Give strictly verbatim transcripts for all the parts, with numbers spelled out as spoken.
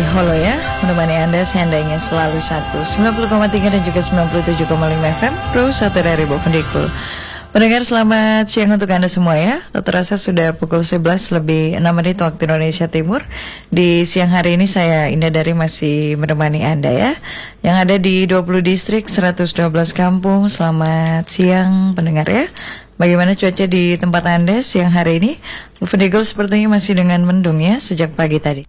Holo ya, menemani Anda seandainya selalu satu sembilan puluh koma tiga dan juga sembilan puluh tujuh koma lima F M Pro satu dari Bovendikul. Pendengar selamat siang untuk Anda semua ya. Tak terasa sudah pukul sebelas lebih enam menit waktu Indonesia Timur. Di siang hari ini saya Indah Dari masih menemani Anda ya, yang ada di dua puluh distrik, seratus dua belas kampung. Selamat siang pendengar ya. Bagaimana cuaca di tempat Anda siang hari ini? Bovendikul sepertinya masih dengan mendung ya sejak pagi tadi.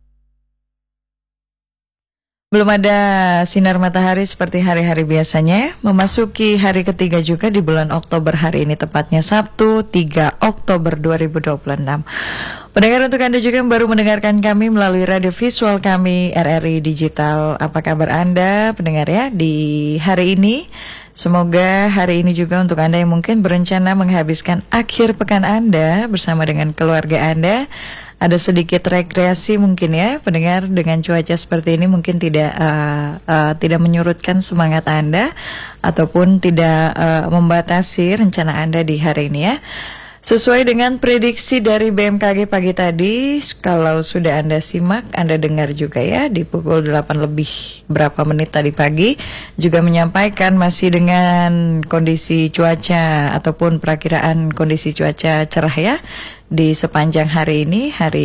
Belum ada sinar matahari seperti hari-hari biasanya. Memasuki hari ketiga juga di bulan Oktober hari ini, tepatnya Sabtu tiga Oktober dua ribu dua puluh enam. Pendengar, untuk Anda juga yang baru mendengarkan kami melalui radio visual kami R R I Digital, apa kabar Anda pendengar ya di hari ini? Semoga hari ini juga untuk Anda yang mungkin berencana menghabiskan akhir pekan Anda bersama dengan keluarga Anda, ada sedikit rekreasi mungkin ya pendengar. Dengan cuaca seperti ini mungkin tidak uh, uh, tidak menyurutkan semangat Anda ataupun tidak uh, membatasi rencana Anda di hari ini ya. Sesuai dengan prediksi dari B M K G pagi tadi, kalau sudah Anda simak, Anda dengar juga ya, di pukul delapan lebih berapa menit tadi pagi juga menyampaikan masih dengan kondisi cuaca ataupun perakiraan kondisi cuaca cerah ya di sepanjang hari ini, hari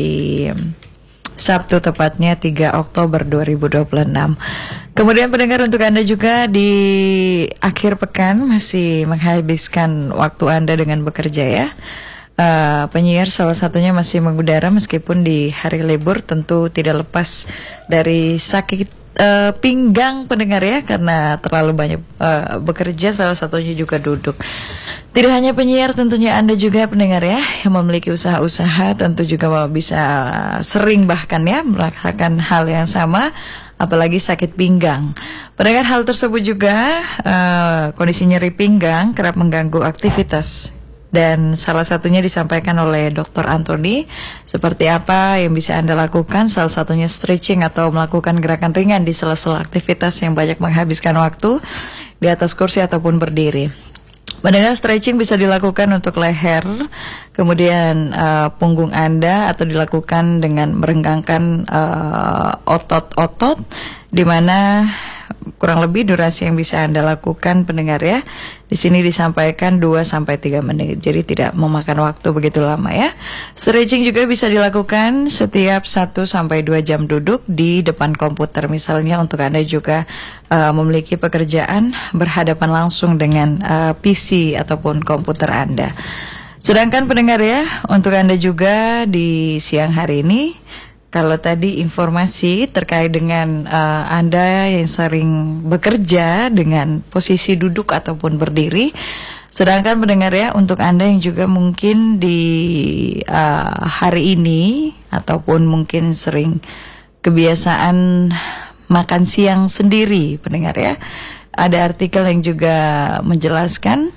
Sabtu tepatnya tiga Oktober dua ribu dua puluh enam. Kemudian pendengar, untuk Anda juga di akhir pekan masih menghabiskan waktu Anda dengan bekerja ya. Uh, penyiar salah satunya masih mengudara meskipun di hari libur, tentu tidak lepas dari sakit Uh, pinggang pendengar ya, karena terlalu banyak uh, bekerja, salah satunya juga duduk. Tidak hanya penyiar, tentunya Anda juga pendengar ya yang memiliki usaha-usaha tentu juga bisa sering bahkan ya melakukan hal yang sama, apalagi sakit pinggang. Pendengar, hal tersebut juga uh, kondisi nyeri pinggang kerap mengganggu aktivitas. Dan salah satunya disampaikan oleh dokter Anthony. Seperti apa yang bisa Anda lakukan? Salah satunya stretching atau melakukan gerakan ringan di sela-sela aktivitas yang banyak menghabiskan waktu di atas kursi ataupun berdiri. Pendengar, stretching bisa dilakukan untuk leher, kemudian uh, punggung Anda, atau dilakukan dengan merenggangkan uh, otot-otot, di mana kurang lebih durasi yang bisa Anda lakukan pendengar ya, di sini disampaikan dua sampai tiga menit. Jadi tidak memakan waktu begitu lama ya. Stretching juga bisa dilakukan setiap satu sampai dua jam duduk di depan komputer. Misalnya untuk Anda juga uh, memiliki pekerjaan berhadapan langsung dengan uh, P C ataupun komputer Anda. Sedangkan pendengar ya, untuk Anda juga di siang hari ini, kalau tadi informasi terkait dengan uh, Anda yang sering bekerja dengan posisi duduk ataupun berdiri, sedangkan pendengar ya, untuk Anda yang juga mungkin di uh, hari ini ataupun mungkin sering kebiasaan makan siang sendiri pendengar ya, ada artikel yang juga menjelaskan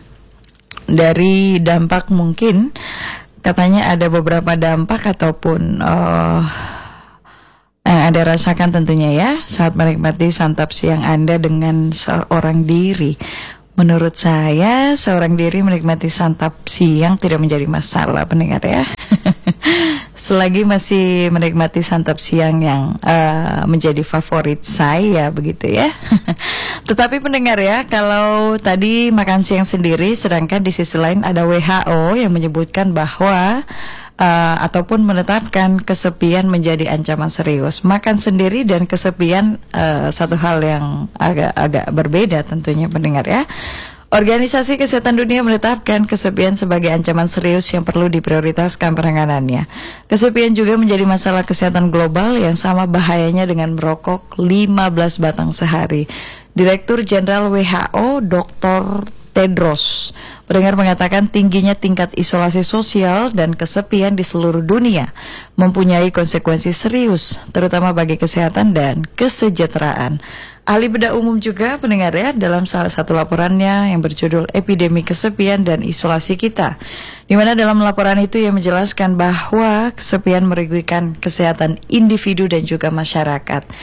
dari dampak, mungkin katanya ada beberapa dampak ataupun uh, yang Anda rasakan tentunya ya saat menikmati santap siang Anda dengan seorang diri. Menurut saya, seorang diri menikmati santap siang tidak menjadi masalah pendengar ya. Selagi masih menikmati santap siang yang uh, menjadi favorit saya begitu ya. Tetapi pendengar ya, kalau tadi makan siang sendiri, sedangkan di sisi lain ada W H O yang menyebutkan bahwa Uh, ataupun menetapkan kesepian menjadi ancaman serius. Makan sendiri dan kesepian uh, satu hal yang agak-agak berbeda tentunya pendengar ya. Organisasi Kesehatan Dunia menetapkan kesepian sebagai ancaman serius yang perlu diprioritaskan penanganannya. Kesepian juga menjadi masalah kesehatan global yang sama bahayanya dengan merokok lima belas batang sehari. Direktur Jenderal W H O Doktor Tedros pendengar mengatakan tingginya tingkat isolasi sosial dan kesepian di seluruh dunia mempunyai konsekuensi serius, terutama bagi kesehatan dan kesejahteraan. Ahli bedah umum juga pendengar ya, dalam salah satu laporannya yang berjudul Epidemi Kesepian dan Isolasi Kita, di mana dalam laporan itu ia menjelaskan bahwa kesepian merugikan kesehatan individu dan juga masyarakat.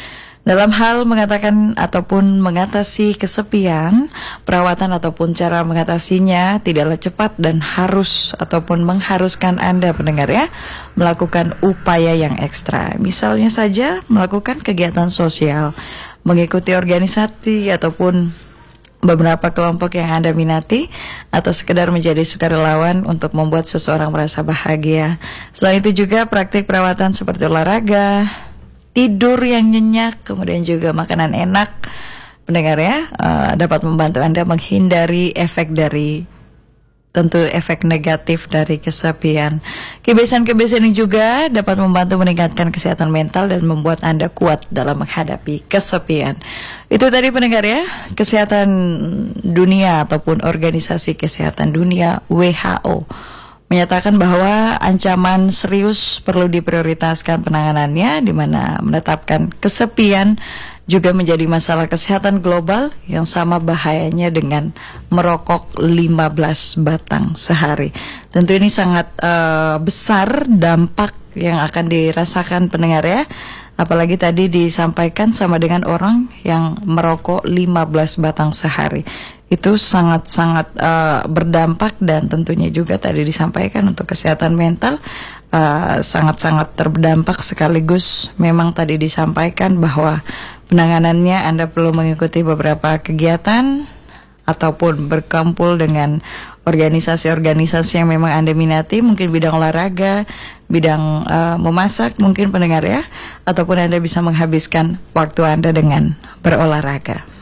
Dalam hal mengatakan ataupun mengatasi kesepian, perawatan ataupun cara mengatasinya tidaklah cepat dan harus ataupun mengharuskan Anda pendengar ya melakukan upaya yang ekstra. Misalnya saja melakukan kegiatan sosial, mengikuti organisasi ataupun beberapa kelompok yang Anda minati, atau sekedar menjadi sukarelawan untuk membuat seseorang merasa bahagia. Selain itu juga praktik perawatan seperti olahraga, tidur yang nyenyak, kemudian juga makanan enak, pendengar ya, uh, dapat membantu Anda menghindari efek dari tentu efek negatif dari kesepian. Kebiasaan-kebiasaan ini juga dapat membantu meningkatkan kesehatan mental dan membuat Anda kuat dalam menghadapi kesepian. Itu tadi pendengar ya, Kesehatan Dunia ataupun Organisasi Kesehatan Dunia W H O menyatakan bahwa ancaman serius perlu diprioritaskan penanganannya, di mana menetapkan kesepian juga menjadi masalah kesehatan global yang sama bahayanya dengan merokok lima belas batang sehari. Tentu ini sangat uh, besar dampak yang akan dirasakan pendengar ya. Apalagi tadi disampaikan sama dengan orang yang merokok lima belas batang sehari. Itu sangat-sangat uh, berdampak, dan tentunya juga tadi disampaikan untuk kesehatan mental uh, sangat-sangat terdampak, sekaligus memang tadi disampaikan bahwa penanganannya Anda perlu mengikuti beberapa kegiatan ataupun berkumpul dengan organisasi-organisasi yang memang Anda minati, mungkin bidang olahraga, bidang uh, memasak mungkin pendengar ya, ataupun Anda bisa menghabiskan waktu Anda dengan berolahraga.